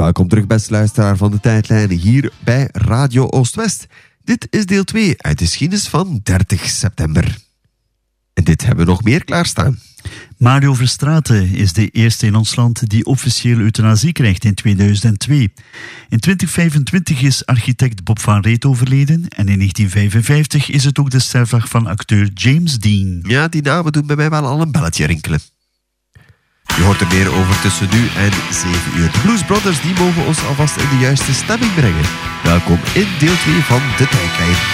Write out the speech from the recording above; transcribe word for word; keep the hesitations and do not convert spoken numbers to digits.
Welkom terug, beste luisteraar van de Tijdlijn, hier bij Radio Oost-West. Dit is deel twee uit de geschiedenis van dertig september. En dit hebben we nog meer klaarstaan. Mario Verstraeten is de eerste in ons land die officieel euthanasie krijgt in tweeduizend twee. In twintig vijfentwintig is architect Bob van Reet overleden en in negentien vijfenvijftig is het ook de sterfdag van acteur James Dean. Ja, die namen doen bij mij wel al een belletje rinkelen. Je hoort er meer over tussen nu en zeven uur. De Blues Brothers die mogen ons alvast in de juiste stemming brengen. Welkom in deel twee van de Tijdlijn.